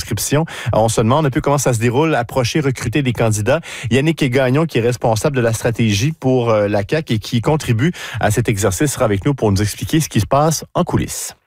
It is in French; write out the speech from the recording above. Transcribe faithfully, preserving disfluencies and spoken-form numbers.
inscriptions. Alors, on se demande un peu comment ça se déroule, approcher, recruter des candidats. Yannick Gagnon, qui est responsable de la stratégie pour euh, la C A Q et qui contribue à cet exercice, sera avec nous pour nous expliquer ce qui se passe en coulisses.